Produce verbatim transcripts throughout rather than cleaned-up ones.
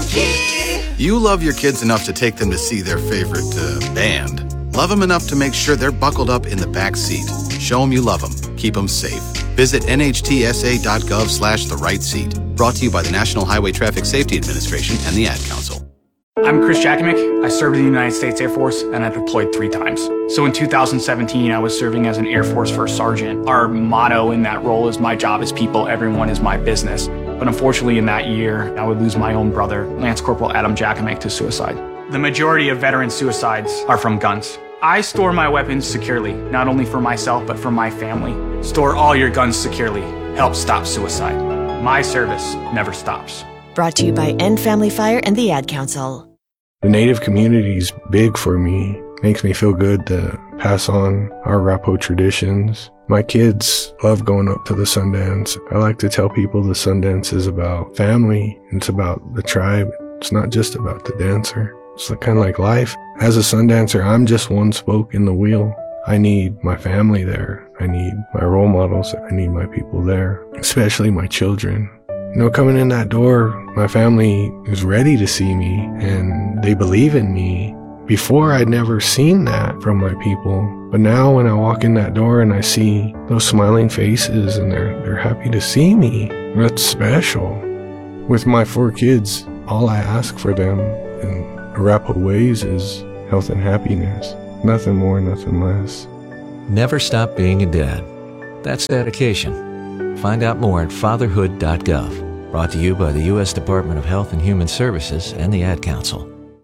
key. You love your kids enough to take them to see their favorite uh, band. Love them enough to make sure they're buckled up in the back seat. Show them you love them. Keep them safe. Visit N H T S A dot gov slash the right seat. Brought to you by the National Highway Traffic Safety Administration and the Ad Council. I'm Chris Jakimick. I served in the United States Air Force, and I deployed three times. So in two thousand seventeen, I was serving as an Air Force First Sergeant. Our motto in that role is, my job is people, everyone is my business. But unfortunately, in that year, I would lose my own brother, Lance Corporal Adam Jakimick, to suicide. The majority of veteran suicides are from guns. I store my weapons securely, not only for myself, but for my family. Store all your guns securely. Help stop suicide. My service never stops. Brought to you by End Family Fire and the Ad Council. The Native community is big for me. Makes me feel good to pass on our Arapaho traditions. My kids love going up to the Sundance. I like to tell people the Sundance is about family. It's about the tribe. It's not just about the dancer. It's kind of like life. As a Sundancer, I'm just one spoke in the wheel. I need my family there. I need my role models. I need my people there, especially my children. You know, coming in that door, my family is ready to see me and they believe in me. Before, I'd never seen that from my people. But now when I walk in that door and I see those smiling faces and they're, they're happy to see me, that's special. With my four kids, all I ask for them in Arapaho ways is health and happiness. Nothing more, nothing less. Never stop being a dad. That's dedication. Find out more at fatherhood dot gov. Brought to you by the U S Department of Health and Human Services and the Ad Council.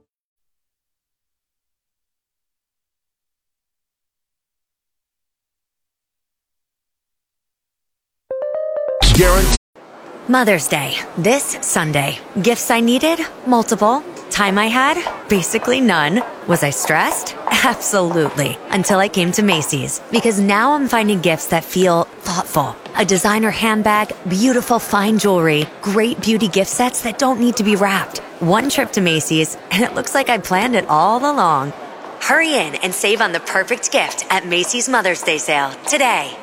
Guaranteed. Mother's Day, this Sunday. Gifts I needed? Multiple. Time I had? Basically none. Was I stressed? Absolutely. Until I came to Macy's. Because now I'm finding gifts that feel thoughtful. A designer handbag, beautiful fine jewelry, great beauty gift sets that don't need to be wrapped. One trip to Macy's, and it looks like I planned it all along. Hurry in and save on the perfect gift at Macy's Mother's Day sale today.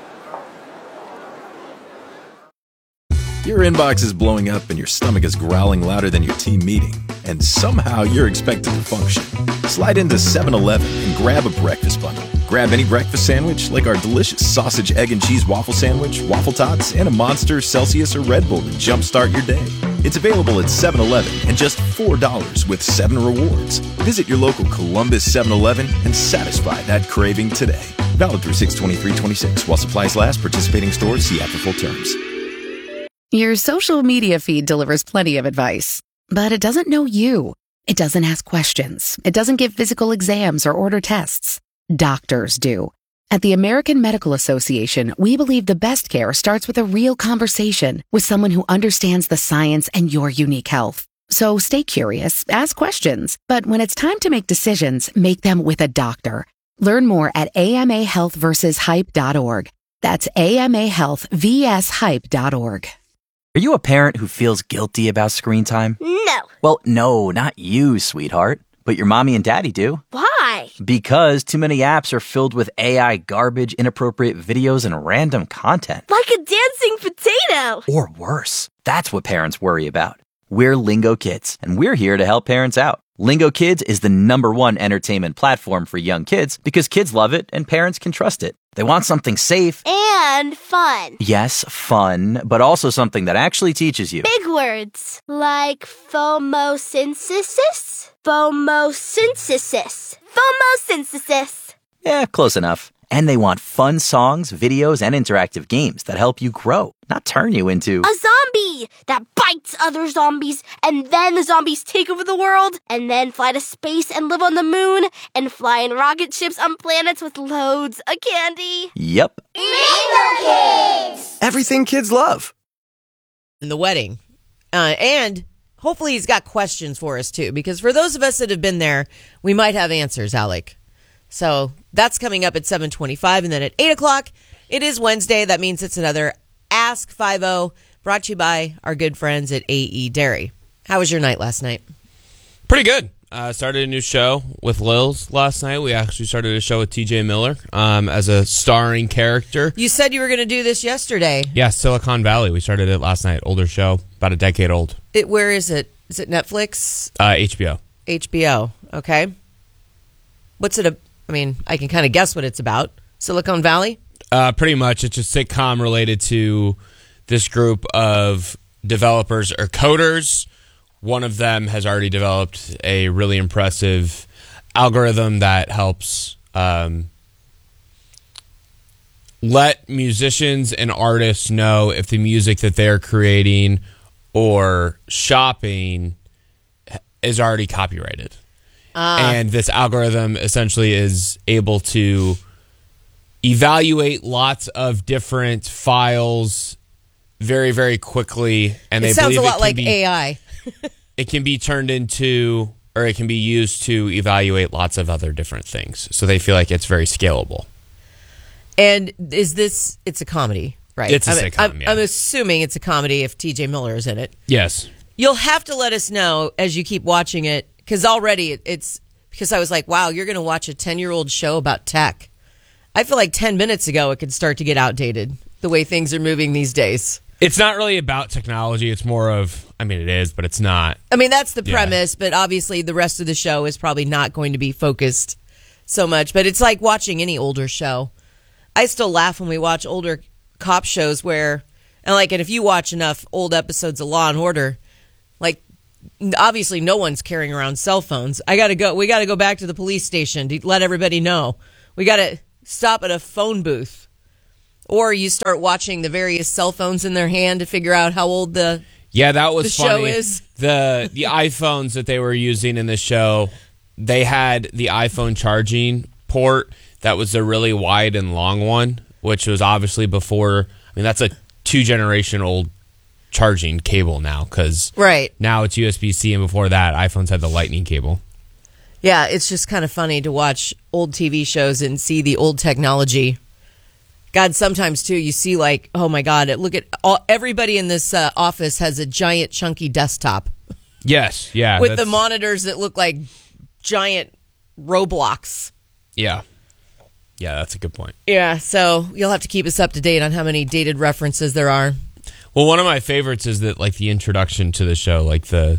Your inbox is blowing up and your stomach is growling louder than your team meeting, and somehow you're expected to function. Slide into seven eleven and grab a breakfast bundle. Grab any breakfast sandwich like our delicious sausage, egg, and cheese waffle sandwich, waffle tots, and a Monster, Celsius, or Red Bull to jumpstart your day. It's available at seven eleven and just four dollars with seven rewards. Visit your local Columbus seven eleven and satisfy that craving today. Valid through six twenty-three twenty-six. While supplies last, participating stores see app for full terms. Your social media feed delivers plenty of advice, but it doesn't know you. It doesn't ask questions. It doesn't give physical exams or order tests. Doctors do. At the American Medical Association, we believe the best care starts with a real conversation with someone who understands the science and your unique health. So stay curious, ask questions, but when it's time to make decisions, make them with a doctor. Learn more at A M A health versus hype dot org. That's A M A health versus hype dot org. Are you a parent who feels guilty about screen time? No. Well, no, not you, sweetheart. But your mommy and daddy do. Why? Because too many apps are filled with A I garbage, inappropriate videos, and random content. Like a dancing potato. Or worse. That's what parents worry about. We're Lingo Kids, and we're here to help parents out. Lingo Kids is the number one entertainment platform for young kids because kids love it and parents can trust it. They want something safe. And fun. Yes, fun, but also something that actually teaches you. Big words. Like phomosynthesis? Phomosynthesis. Phomosynthesis. Yeah, close enough. And they want fun songs, videos, and interactive games that help you grow, not turn you into a zombie that bites other zombies, and then the zombies take over the world, and then fly to space and live on the moon, and fly in rocket ships on planets with loads of candy. Yep. Lingo Kids! Everything kids love. In the wedding. Uh, and hopefully he's got questions for us, too, because for those of us that have been there, we might have answers, Alec. So that's coming up at seven twenty-five, and then at eight o'clock, it is Wednesday. That means it's another Ask five oh, brought to you by our good friends at A E Dairy. How was your night last night? Pretty good. Uh, started a new show with Lils last night. We actually started a show with T J Miller um, as a starring character. You said you were going to do this yesterday. Yeah, Silicon Valley. We started it last night. Older show, about a decade old. It, where is it? Is it Netflix? Uh, H B O. H B O. Okay. What's it? A, I mean, I can kind of guess what it's about. Silicon Valley? Uh, pretty much. It's a sitcom related to this group of developers or coders. One of them has already developed a really impressive algorithm that helps um, let musicians and artists know if the music that they're creating or shopping is already copyrighted. Uh. And this algorithm essentially is able to evaluate lots of different files very, very quickly. And it they sounds believe a lot it can like be, A I. It can be turned into, or it can be used to evaluate lots of other different things. So they feel like it's very scalable. And is this, it's a comedy, right? It's a I'm, sitcom, I'm, yeah. I'm assuming it's a comedy if T J Miller is in it. Yes. You'll have to let us know as you keep watching it, because already it, it's, because I was like, wow, you're going to watch a ten-year-old show about tech. I feel like ten minutes ago it could start to get outdated, the way things are moving these days. It's not really about technology. It's more of, I mean, it is, but it's not. I mean, that's the Yeah. premise, but obviously the rest of the show is probably not going to be focused so much. But it's like watching any older show. I still laugh when we watch older cop shows where, and like, and if you watch enough old episodes of Law and Order, like, obviously no one's carrying around cell phones. I gotta go. We gotta go back to the police station to let everybody know. We gotta stop at a phone booth. Or you start watching the various cell phones in their hand to figure out how old the Yeah, that was the funny. show is. The the iPhones that they were using in the show, they had the iPhone charging port that was a really wide and long one, which was obviously before. I mean, that's a two generation old charging cable now, because right now it's U S B C, and before that, iPhones had the Lightning cable. Yeah, it's just kind of funny to watch old T V shows and see the old technology. God, sometimes too, you see like, oh my God, look at all, everybody in this uh, office has a giant chunky desktop. Yes, yeah. With the that's- monitors that look like giant Roblox. Yeah. Yeah, that's a good point. Yeah, so you'll have to keep us up to date on how many dated references there are. Well, one of my favorites is that, like, the introduction to the show, like the,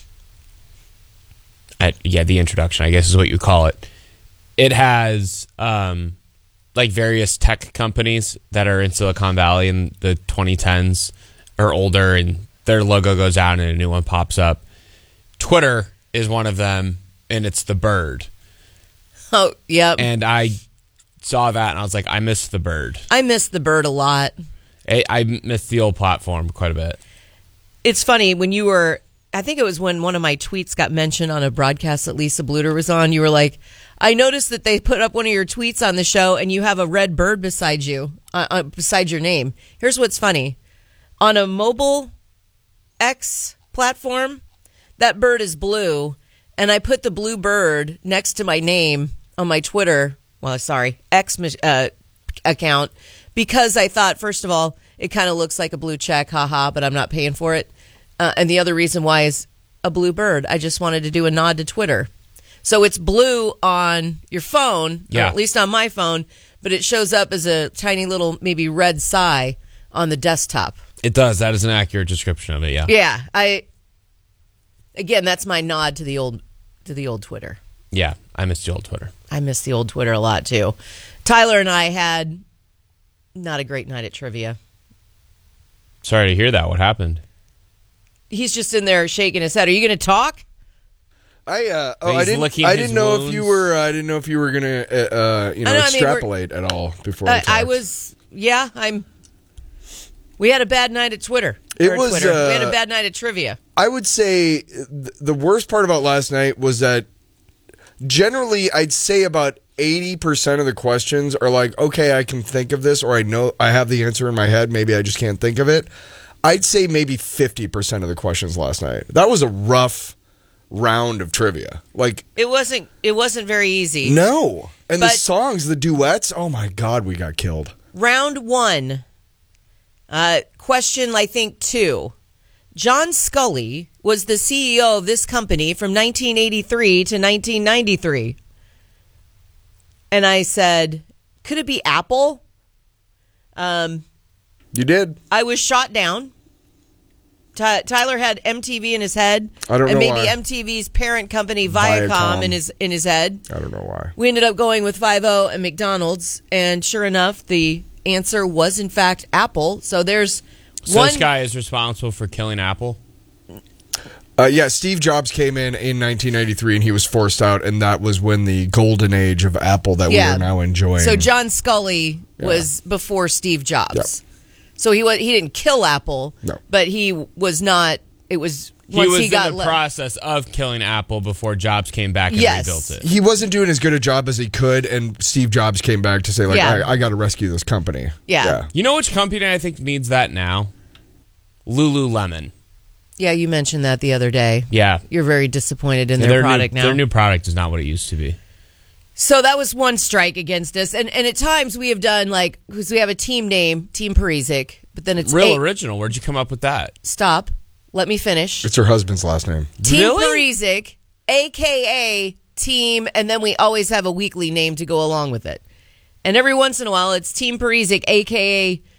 uh, yeah, the introduction, I guess is what you call it. It has, um, like, various tech companies that are in Silicon Valley in the twenty tens or older, and their logo goes out and a new one pops up. Twitter is one of them, and it's the bird. Oh, yep. And I saw that, and I was like, I miss the bird. I miss the bird a lot. I, I miss the old platform quite a bit. It's funny, when you were, I think it was when one of my tweets got mentioned on a broadcast that Lisa Bluter was on, you were like, I noticed that they put up one of your tweets on the show and you have a red bird beside you, uh, uh, beside your name. Here's what's funny. On a mobile X platform, that bird is blue, and I put the blue bird next to my name on my Twitter, well, sorry, X uh, account, because I thought, first of all, it kind of looks like a blue check, haha, but I'm not paying for it. Uh, and the other reason why is a blue bird. I just wanted to do a nod to Twitter. So it's blue on your phone, Yeah. or at least on my phone, but it shows up as a tiny little maybe red sigh on the desktop. It does. That is an accurate description of it, yeah. Yeah, I again, that's my nod to the old to the old Twitter. Yeah, I miss the old Twitter. I miss the old Twitter a lot too. Tyler and I had not a great night at trivia. Sorry to hear that. What happened? He's just in there shaking his head. Are you going to talk? I uh, oh, I He's didn't. licking I his didn't know wounds. if you were. Uh, I didn't know if you were gonna, uh, uh, you know, I know, I mean, we're- extrapolate at all before. Uh, we I talked. was. Yeah, I'm. We had a bad night at Twitter. It Or was, Twitter. we had a uh, bad night at trivia. I would say th- the worst part about last night was that generally I'd say about eighty percent of the questions are like, okay, I can think of this, or I know I have the answer in my head. Maybe I just can't think of it. I'd say maybe fifty percent of the questions last night. That was a rough round of trivia. Like, It wasn't. It wasn't very easy. no. And the But- songs, the duets, oh my God, we got killed. Round one. Uh, question, I think, two. John Scully was the C E O of this company from nineteen eighty-three to nineteen ninety-three. And I said, could it be Apple? Um, You did. I was shot down. Ty- Tyler had M T V in his head. I don't and know maybe why. M T V's parent company Viacom, Viacom. in his in his head. I don't know why. We ended up going with five oh and McDonald's, and sure enough, the answer was in fact Apple. So there's So one this guy is responsible for killing Apple? Uh, yeah, Steve Jobs came in in nineteen ninety-three, and he was forced out, and that was when the golden age of Apple that Yeah. we are now enjoying. So John Scully Yeah. was before Steve Jobs. Yep. So he was, he didn't kill Apple, No. but he was not. It was He once was he got in the le- process of killing Apple before Jobs came back and Yes. rebuilt it. he wasn't doing as good a job as he could, and Steve Jobs came back to say, like, Yeah. I, I got to rescue this company. Yeah. You know which company I think needs that now? Lululemon. Yeah, you mentioned that the other day. Yeah. You're very disappointed in their, their product new, now. Their new product is not what it used to be. So that was one strike against us, and and at times we have done like because we have a team name, Team Parisic, but then it's Real a- original. Where'd you come up with that? Stop. Let me finish. It's her husband's last name. Team Really? Parisic, A K A Team, and then we always have a weekly name to go along with it. And every once in a while, it's Team Parisic, A K A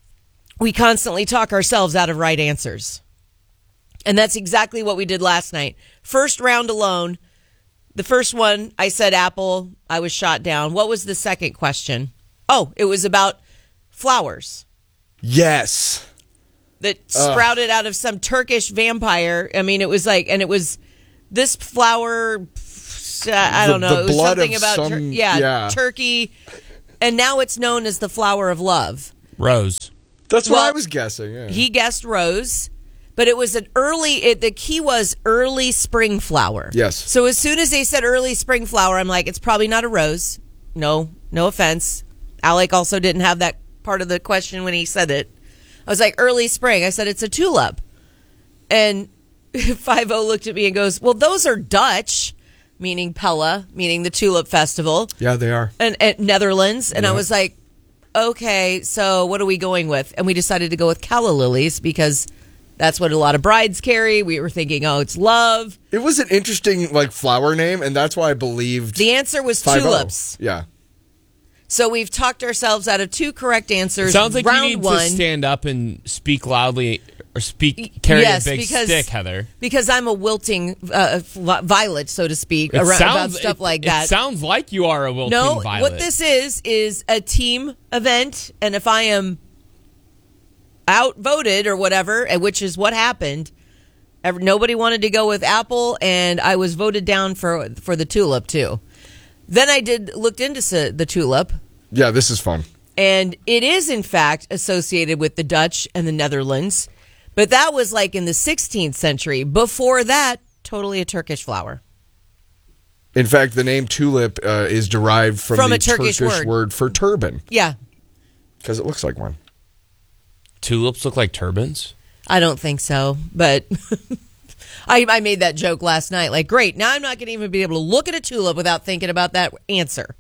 we constantly talk ourselves out of right answers. And that's exactly what we did last night. First round alone. The first one, I said Apple. I was shot down. What was the second question? Oh, it was about flowers Yes. that sprouted out of some Turkish vampire. I mean, it was like, and it was this flower. uh, I don't The- know. the It was blood something of about, some- Tur- yeah, yeah. Turkey. And now it's known as the flower of love. Rose. That's what Well, I was guessing. Yeah. He guessed rose, but it was an early, it, the key was early spring flower. Yes. So as soon as they said early spring flower, I'm like, it's probably not a rose. No, no offense. Alec also didn't have that part of the question when he said it. I was like, early spring. I said, it's a tulip. And five oh looked at me and goes, well, those are Dutch, meaning Pella, meaning the Tulip Festival, yeah, they are. and, and Netherlands. And I Yeah. was like, okay, so what are we going with? And we decided to go with calla lilies because that's what a lot of brides carry. We were thinking, oh, it's love. It was an interesting like flower name, and that's why I believed The answer was five oh. tulips. Yeah. So we've talked ourselves out of two correct answers. It sounds like Round you need one, to stand up and speak loudly or speak, carry Yes, a big because- stick, Heather. because I'm a wilting uh, vi- violet, so to speak, It around, about sounds- stuff it- like it that. sounds like you are a wilting No, violet. what this is is a team event, and if I am outvoted or whatever, and which is what happened, ev- nobody wanted to go with Apple, and I was voted down for for the tulip too. Then I did looked into s- the tulip, Yeah, this is fun. and it is in fact associated with the Dutch and the Netherlands, but that was like in the sixteenth century. Before that, totally a Turkish flower. In fact, the name tulip uh, is derived from, From the a Turkish word. word for turban Yeah, because it looks like one. Tulips look like turbans? I don't think so, but I, I made that joke last night. Like, great, now I'm not going to even be able to look at a tulip without thinking about that answer.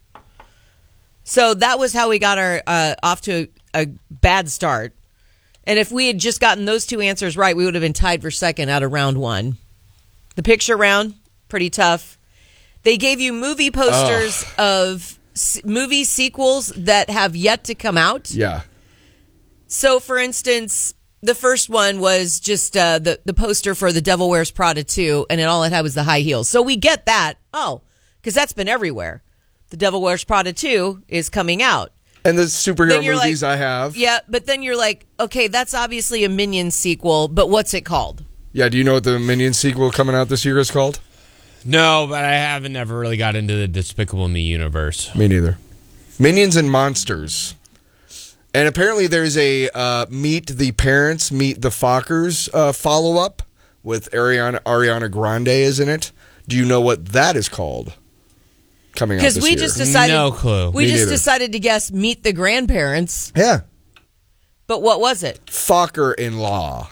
So that was how we got our uh, off to a, a bad start. And if we had just gotten those two answers right, we would have been tied for second out of round one. The picture round, pretty tough. They gave you movie posters of s- movie sequels that have yet to come out. Yeah. So, for instance, the first one was just uh, the, the poster for The Devil Wears Prada two, and it, all it had was the high heels. So we get that. Oh, because that's been everywhere. The Devil Wears Prada two is coming out. And the superhero Then you're movies like- I have. Yeah, but then you're like, okay, that's obviously a Minions sequel, but what's it called? Yeah, do you know what the Minions sequel coming out this year is called? No, but I haven't ever really got into the Despicable Me universe. Me neither. Minions and Monsters. And apparently there's a uh, Meet the Parents, Meet the Fockers uh, follow-up with Ariana, Ariana Grande is in it. Do you know what that is called? Coming out this Because we year. just decided, No clue. We Me just neither. decided to guess Meet the Grandparents, Yeah. but what was it? Focker-in-law.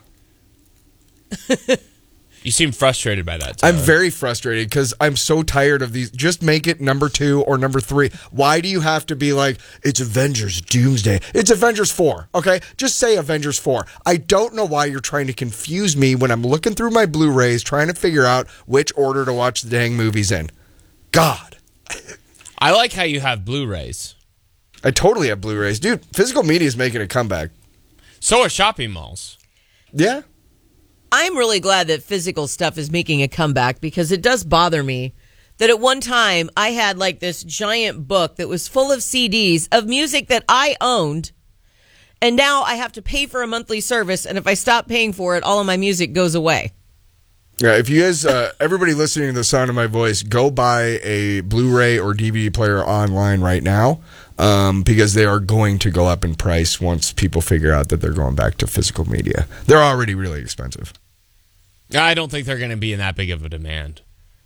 You seem frustrated by that, I'm Tyler. very frustrated because I'm so tired of these. Just make it number two or number three. Why do you have to be like, it's Avengers Doomsday? It's Avengers four, okay? Just say Avengers four. I don't know why you're trying to confuse me when I'm looking through my Blu-rays trying to figure out which order to watch the dang movies in. God. I like how you have Blu-rays. I totally have Blu-rays. Dude, physical media is making a comeback. So are shopping malls. Yeah. I'm really glad that physical stuff is making a comeback because it does bother me that at one time I had like this giant book that was full of C Ds of music that I owned. And now I have to pay for a monthly service. And if I stop paying for it, all of my music goes away. Yeah, if you guys, uh, everybody listening to the sound of my voice, go buy a Blu-ray or D V D player online right now um, because they are going to go up in price once people figure out that they're going back to physical media. They're already really expensive. I don't think they're going to be in that big of a demand.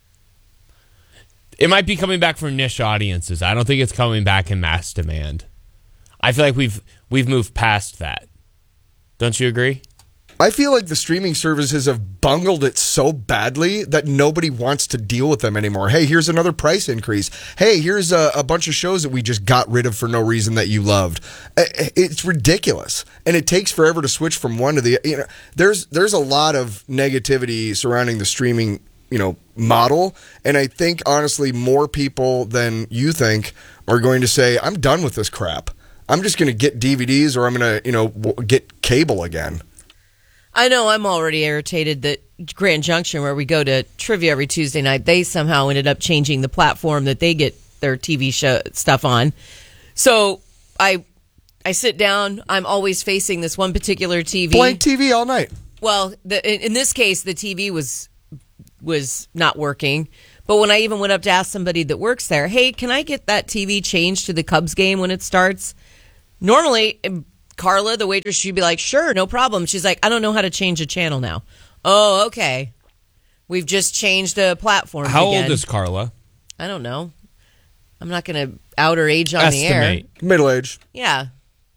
It might be coming back for niche audiences. I don't think it's coming back in mass demand. I feel like we've we've moved past that. Don't you agree? I feel like the streaming services have bungled it so badly that nobody wants to deal with them anymore. Hey, here's another price increase. Hey, here's a, a bunch of shows that we just got rid of for no reason that you loved. It's ridiculous, and it takes forever to switch from one to the. You know, there's there's a lot of negativity surrounding the streaming, you know, model, and I think honestly more people than you think are going to say, "I'm done with this crap. I'm just going to get D V Ds, or I'm going to, you know, get cable again." I know I'm already irritated that Grand Junction, where we go to trivia every Tuesday night, they somehow ended up changing the platform that they get their T V show stuff on. So I I sit down. I'm always facing this one particular T V. Blank T V all night. Well, the, in, in this case, the T V was was not working. But when I even went up to ask somebody that works there, hey, can I get that T V changed to the Cubs game when it starts? Normally, Carla, the waitress, she'd be like, sure, no problem. She's like, I don't know how to change a channel now. Oh, okay. We've just changed the platform. How again. old is Carla? I don't know. I'm not going to out her age on Estimate. the air. Middle age. Yeah.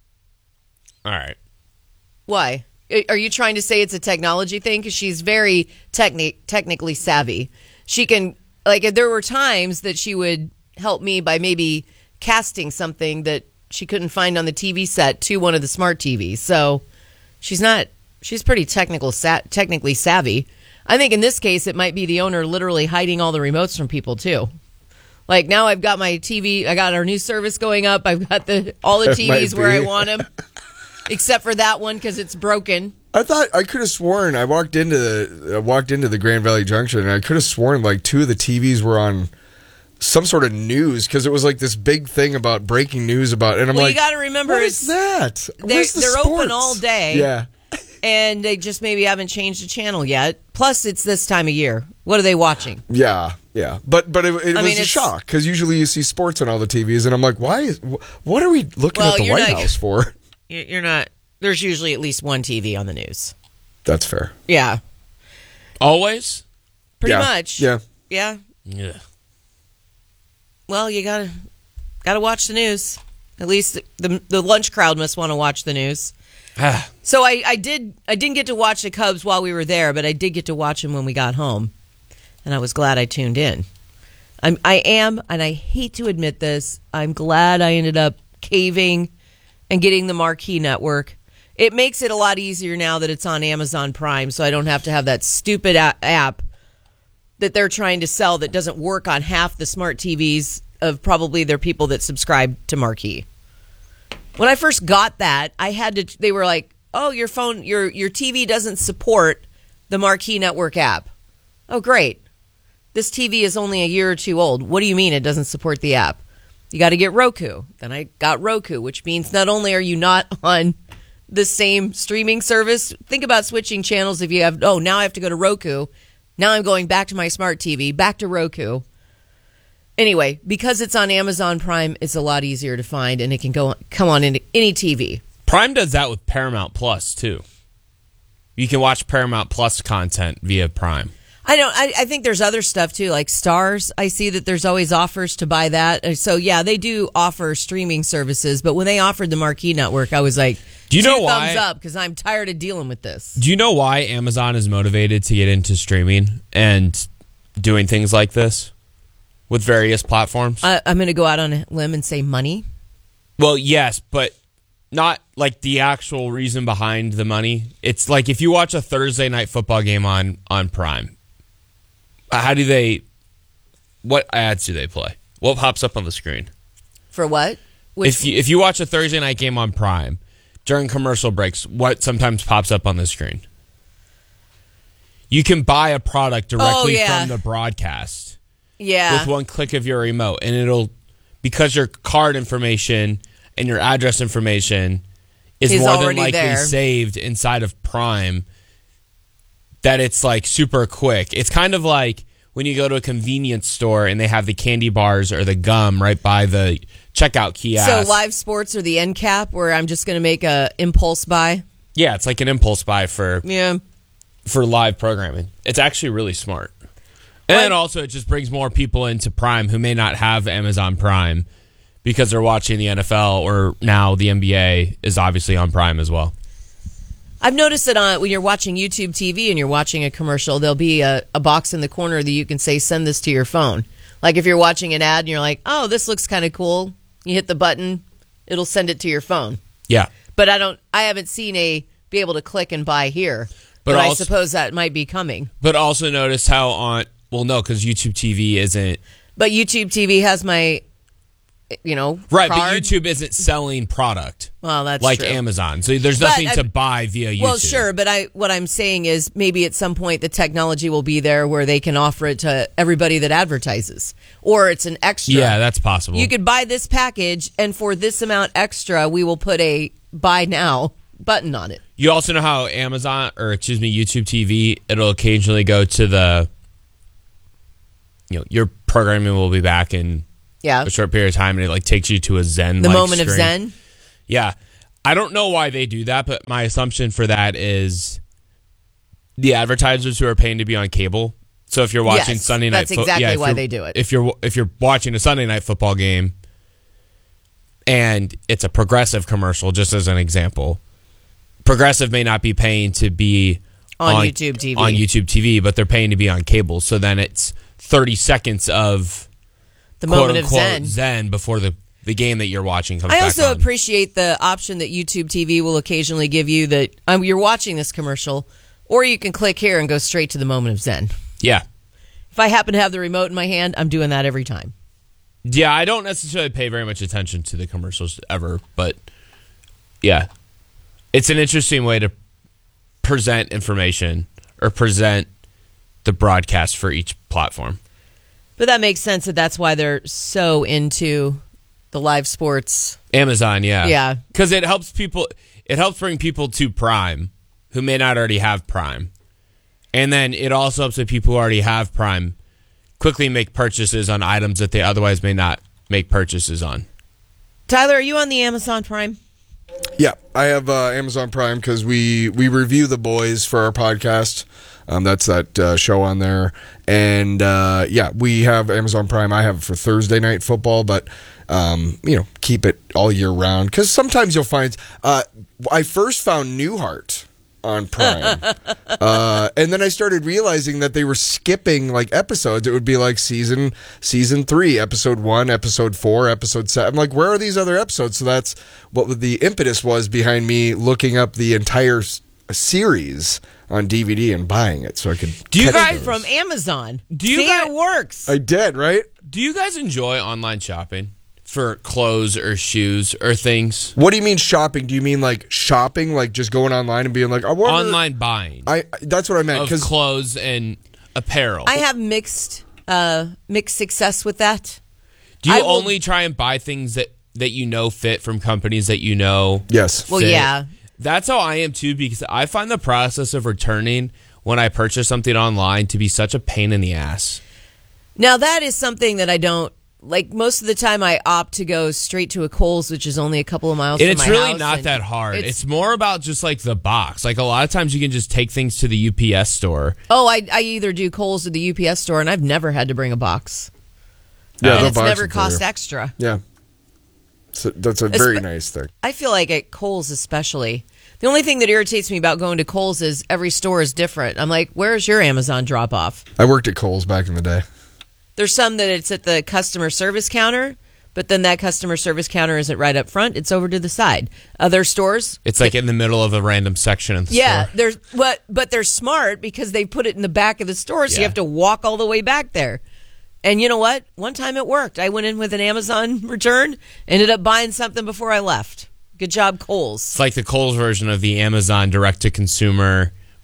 All right. Why? Are you trying to say it's a technology thing? Because she's very techni- technically savvy. She can, like, there were times that she would help me by maybe casting something that she couldn't find on the T V set to one of the smart T Vs. So she's not, she's pretty technical, sa- technically savvy. I think in this case, it might be the owner literally hiding all the remotes from people too. Like now I've got my T V, I got our new service going up. I've got the all the T Vs where I want them, except for that one because it's broken. I thought I could have sworn I walked into the I walked into the Grand Valley Junction and I could have sworn like two of the T Vs were on some sort of news because it was like this big thing about breaking news about, and I'm well, like, you got to remember, what it's is that? They're, Where's the they're sports? open all day, yeah, and they just maybe haven't changed the channel yet. Plus, it's this time of year. What are they watching? Yeah, yeah, but but it, it I was mean, a it's- shock because usually you see sports on all the T Vs, and I'm like, why is what are we looking Well, at the you're White not- House for? You're not. There's usually at least one T V on the news. That's fair. Yeah, Always? pretty Yeah. much. Yeah. Yeah. Yeah. Well, you gotta gotta watch the news. At least the the lunch crowd must want to watch the news. So I, I did I didn't get to watch the Cubs while we were there, but I did get to watch them when we got home, and I was glad I tuned in. I'm I am, and I hate to admit this, I'm glad I ended up caving and getting the Marquee Network. It makes it a lot easier now that it's on Amazon Prime, so I don't have to have that stupid a- app that they're trying to sell that doesn't work on half the smart T Vs of probably their people that subscribe to Marquee. When I first got that, I had to. They were like, "Oh, your phone, your your T V doesn't support the Marquee Network app." Oh, great! This T V is only a year or two old. What do you mean it doesn't support the app? You got to get Roku. Then I got Roku, which means not only are you not on the same streaming service. Think about switching channels if you have. Oh, now I have to go to Roku. Now I'm going back to my smart T V, back to Roku. Anyway, because it's on Amazon Prime, it's a lot easier to find, and it can go come on into any T V. Prime does that with Paramount Plus, too. You can watch Paramount Plus content via Prime. I don't. I, I think there's other stuff too, like Stars. I see that there's always offers to buy that. And so yeah, they do offer streaming services. But when they offered the Marquee Network, I was like, Do you two know why? thumbs up because I'm tired of dealing with this. Do you know why Amazon is motivated to get into streaming and doing things like this with various platforms? I, I'm going to go out on a limb and say money. Well, yes, but not like the actual reason behind the money. It's like if you watch a Thursday night football game on, on Prime, how do they, what ads do they play? What pops up on the screen? For what? Which, If you, if you watch a Thursday night game on Prime, during commercial breaks, what sometimes pops up on the screen? You can buy a product directly Oh, yeah. from the broadcast. Yeah. With one click of your remote. And it'll, because your card information and your address information is Is more than already likely there. saved inside of Prime, that it's like super quick. It's kind of like when you go to a convenience store and they have the candy bars or the gum right by the checkout kiosk. So live sports or the end cap where I'm just going to make a impulse buy. Yeah, it's like an impulse buy for Yeah. for live programming. It's actually really smart. And then also it just brings more people into Prime who may not have Amazon Prime because they're watching the N F L, or now the N B A is obviously on Prime as well. I've noticed that on, when you're watching YouTube T V and you're watching a commercial, there'll be a, a box in the corner that you can say, send this to your phone. Like if you're watching an ad and you're like, oh, this looks kind of cool. You hit the button, it'll send it to your phone. Yeah. But I don't. I haven't seen a be able to click and buy here. But, But I also- suppose that might be coming. But also notice how on, well, no, because YouTube T V isn't. But YouTube T V has my, you know, Right, card. but YouTube isn't selling product. Well, that's like true. Amazon. So there's But nothing I- to buy via YouTube. Well, sure, but I what I'm saying is maybe at some point the technology will be there where they can offer it to everybody that advertises, or it's an extra. Yeah, that's possible. You could buy this package, and for this amount extra, we will put a buy now button on it. You also know how Amazon, or excuse me, YouTube T V, it'll occasionally go to the, you know, your programming will be back in Yeah. a short period of time, and it like takes you to a Zen. The moment of Zen. Yeah, I don't know why they do that, but my assumption for that is the advertisers who are paying to be on cable. So if you're watching Yes, Sunday night, that's exactly yeah, if why you're- they do it. If you're if you're watching a Sunday night football game, and it's a Progressive commercial, just as an example, Progressive may not be paying to be On YouTube T V. on YouTube T V, but they're paying to be on cable. So then it's thirty seconds of The quote moment of unquote Zen. Zen before the, the game that you're watching comes I back also on. appreciate the option that YouTube T V will occasionally give you that um, you're watching this commercial, or you can click here and go straight to the moment of Zen. Yeah. If I happen to have the remote in my hand, I'm doing that every time. Yeah, I don't necessarily pay very much attention to the commercials ever, but yeah, it's an interesting way to present information or present the broadcast for each platform. But that makes sense that that's why they're so into the live sports. Amazon, yeah. Yeah. Because it helps people, it helps bring people to Prime who may not already have Prime. And then it also helps the people who already have Prime quickly make purchases on items that they otherwise may not make purchases on. Tyler, are you on the Amazon Prime? Yeah, I have uh, Amazon Prime because we we review The Boys for our podcast. Um, that's that uh, show on there, and uh, yeah, we have Amazon Prime. I have it for Thursday night football, but um, you know, keep it all year round because sometimes you'll find. Uh, I first found Newhart on Prime, uh, and then I started realizing that they were skipping like episodes. It would be like season season three, episode one, episode four, episode seven. I'm like, where are these other episodes? So that's what the impetus was behind me looking up the entire s- series on D V D and buying it so I could. Do you catch guys- those. From Amazon. Do you See, guys- it works. I did, right? Do you guys enjoy online shopping for clothes or shoes or things? What do you mean shopping? Do you mean like shopping, like just going online and being like, I wonder. Online buying I that's what I meant of because clothes and apparel. I have mixed uh, mixed success with that. Do you I will- only try and buy things that, that you know fit from companies that you know? Yes. Well, fit? yeah. That's how I am too, because I find the process of returning when I purchase something online to be such a pain in the ass. Now, that is something that I don't like. Most of the time, I opt to go straight to a Kohl's, which is only a couple of miles And from it's my really house, not and that hard. It's, it's- more about just like the box. Like a lot of times you can just take things to the U P S store. Oh, I, I either do Kohl's or the U P S store, and I've never had to bring a box. Yeah, and they'll it's box never it for cost you. extra. Yeah. So that's a very Espe- nice thing. I feel like at Kohl's especially, the only thing that irritates me about going to Kohl's is every store is different. I'm like, where's your Amazon drop off? I worked at Kohl's back in the day. There's some that it's at the customer service counter, but then that customer service counter isn't right up front. It's over to the side. Other stores, It's like in the middle of a random section of the yeah, store. there's what, but they're smart because they put it in the back of the store, so you Yeah. have to walk all the way back there. And you know what? One time it worked. I went in with an Amazon return, ended up buying something before I left. Good job, Kohl's. It's like the Kohl's version of the Amazon direct-to-consumer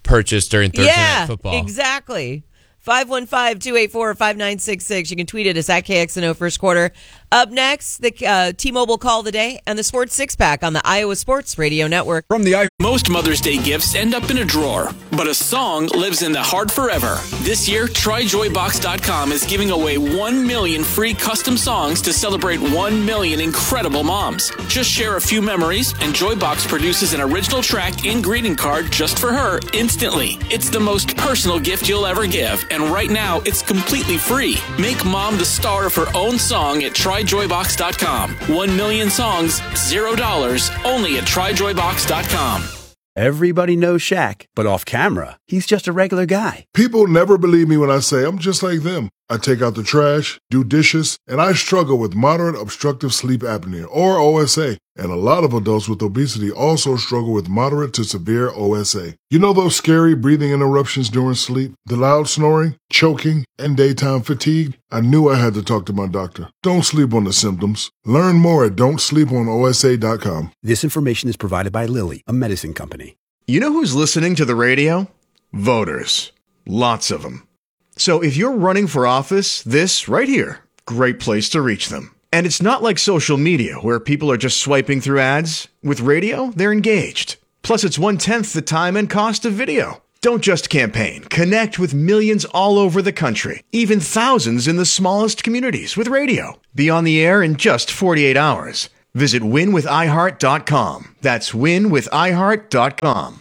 purchased during Thursday yeah, Night Football. Exactly. five one five, two eight four, five nine six six. You can tweet at us at K X N O First Quarter. Up next, the uh, T-Mobile Call of the Day and the Sports Six-Pack on the Iowa Sports Radio Network. From the I- Most Mother's Day gifts end up in a drawer, but a song lives in the heart forever. This year, try joy box dot com is giving away one million free custom songs to celebrate one million incredible moms. Just share a few memories, and Joybox produces an original track and greeting card just for her instantly. It's the most personal gift you'll ever give, and right now, it's completely free. Make mom the star of her own song at try joy box dot com. One million songs, zero dollars, only at try joy box dot com. Everybody knows Shaq, but off camera, he's just a regular guy. People never believe me when I say I'm just like them. I take out the trash, do dishes, and I struggle with moderate obstructive sleep apnea, or O S A. And a lot of adults with obesity also struggle with moderate to severe O S A. You know those scary breathing interruptions during sleep, the loud snoring, choking, and daytime fatigue? I knew I had to talk to my doctor. Don't sleep on the symptoms. Learn more at don't sleep on O S A dot com. This information is provided by Lilly, a medicine company. You know who's listening to the radio? Voters. Lots of them. So if you're running for office, this right here, great place to reach them. And it's not like social media where people are just swiping through ads. With radio, they're engaged. Plus, it's one-tenth the time and cost of video. Don't just campaign. Connect with millions all over the country, even thousands in the smallest communities with radio. Be on the air in just forty-eight hours. Visit win with i heart dot com. That's win with i heart dot com.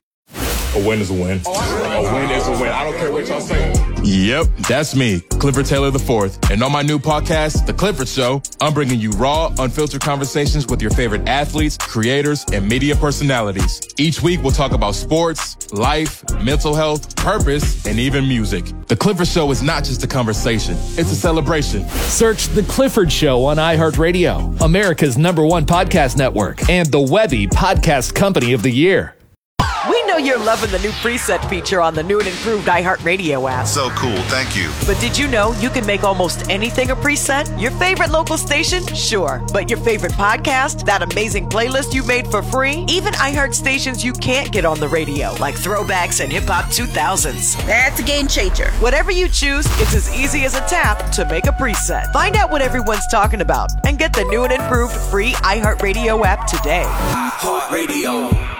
A win is a win. A win is a win. I don't care what y'all say. Yep, that's me, Clifford Taylor the fourth. And on my new podcast, The Clifford Show, I'm bringing you raw, unfiltered conversations with your favorite athletes, creators, and media personalities. Each week, we'll talk about sports, life, mental health, purpose, and even music. The Clifford Show is not just a conversation, it's a celebration. Search The Clifford Show on iHeartRadio, America's number one podcast network, and the Webby Podcast Company of the Year. We know you're loving the new preset feature on the new and improved iHeartRadio app. So cool, thank you. But did you know you can make almost anything a preset? Your favorite local station? Sure. But your favorite podcast? That amazing playlist you made for free? Even iHeart stations you can't get on the radio, like Throwbacks and Hip Hop two thousands. That's a game changer. Whatever you choose, it's as easy as a tap to make a preset. Find out what everyone's talking about and get the new and improved free iHeartRadio app today. iHeartRadio.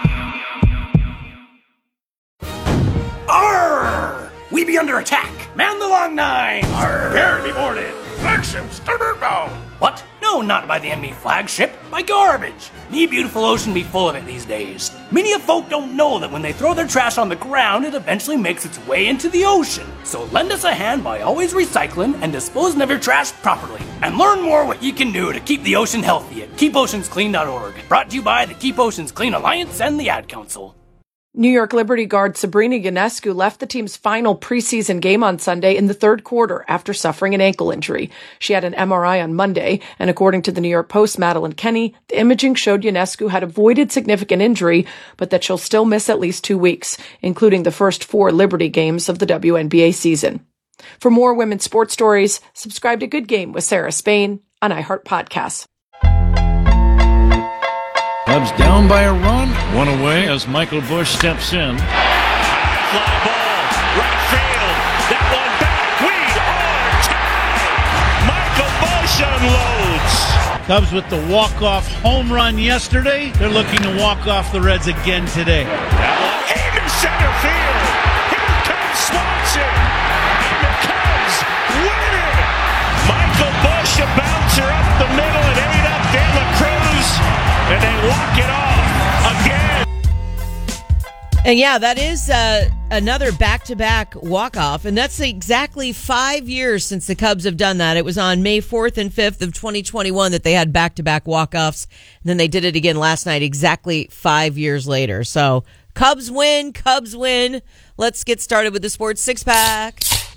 Arr! We be under attack. Man the long nine. Arr! Prepare to be boarded. Flagship starboard bow. What? No, not by the enemy flagship. By garbage. Me beautiful ocean be full of it these days. Many of folk don't know that when they throw their trash on the ground, it eventually makes its way into the ocean. So lend us a hand by always recycling and disposing of your trash properly. And learn more what you can do to keep the ocean healthy at keep oceans clean dot org. Brought to you by the Keep Oceans Clean Alliance and the Ad Council. New York Liberty guard Sabrina Ionescu left the team's final preseason game on Sunday in the third quarter after suffering an ankle injury. She had an M R I on Monday, and according to the New York Post, Madeline Kenny, the imaging showed Ionescu had avoided significant injury, but that she'll still miss at least two weeks, including the first four Liberty games of the W N B A season. For more women's sports stories, subscribe to Good Game with Sarah Spain on iHeart Podcasts. Cubs down by a run, one away as Michael Busch steps in. Fly ball, right field, that one back, we are tied! Michael Busch unloads! Cubs with the walk-off home run yesterday, they're looking to walk off the Reds again today. That one into center field, here comes Swanson, and the Cubs win it! Michael Busch, a bouncer up the middle and ate up De La Cruz. And they walk it off again. And yeah, that is uh, another back-to-back walk-off. And that's exactly five years since the Cubs have done that. It was on May fourth and fifth of twenty twenty-one that they had back-to-back walk-offs. And then they did it again last night, exactly five years later. So Cubs win, Cubs win. Let's get started with the Sports Six-Pack.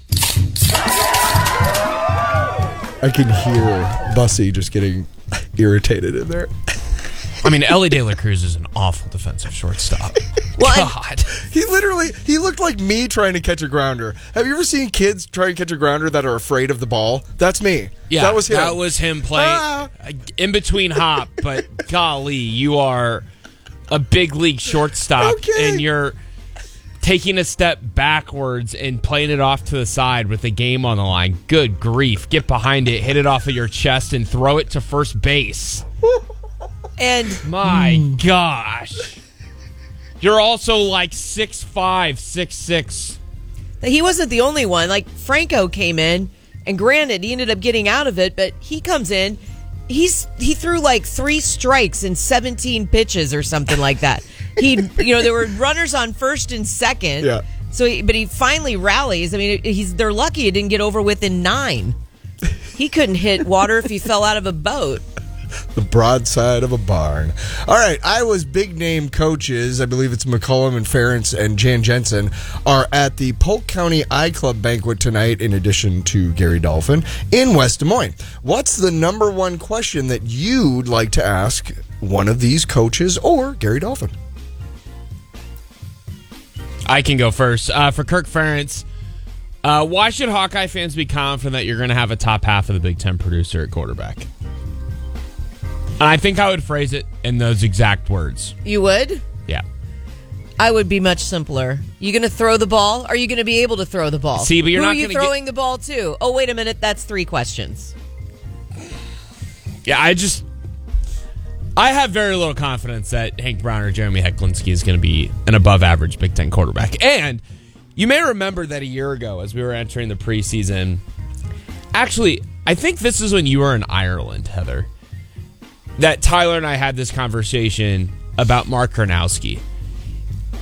I can hear Bussy just getting irritated in there. I mean, Ellie De La Cruz is an awful defensive shortstop. Well, God. He literally, he looked like me trying to catch a grounder. Have you ever seen kids try and catch a grounder that are afraid of the ball? That's me. Yeah, that was him. That was him playing ah. in between hop, but golly, you are a big league shortstop, okay. and you're taking a step backwards and playing it off to the side with the game on the line. Good grief. Get behind it, hit it off of your chest, and throw it to first base. And my gosh. You're also like six five, six six. He wasn't the only one. Like, Franco came in, and granted, he ended up getting out of it, but he comes in, he's he threw like three strikes in seventeen pitches or something like that. He, you know, there were runners on first and second. Yeah. So, he, but he finally rallies. I mean, he's they're lucky it didn't get over with in nine. He couldn't hit water if he fell out of a boat. The broadside of a barn. All right, Iowa's big name coaches, I believe it's McCollum and Ferentz and Jan Jensen, are at the Polk County iClub banquet tonight, in addition to Gary Dolphin, in West Des Moines. What's the number one question that you'd like to ask one of these coaches or Gary Dolphin? I can go first. Uh, for Kirk Ferentz, uh, why should Hawkeye fans be confident that you're going to have a top half of the Big Ten producer at quarterback? And I think I would phrase it in those exact words. You would? Yeah. I would be much simpler. You going to throw the ball? Are you going to be able to throw the ball? See, but you're Who not are you gonna throwing get... the ball to? Oh, wait a minute. That's three questions. Yeah, I just... I have very little confidence that Hank Brown or Jeremy Hecklinski is going to be an above-average Big Ten quarterback. And you may remember that a year ago, as we were entering the preseason... Actually, I think this is when you were in Ireland, Heather, that Tyler and I had this conversation about Mark Gronowski.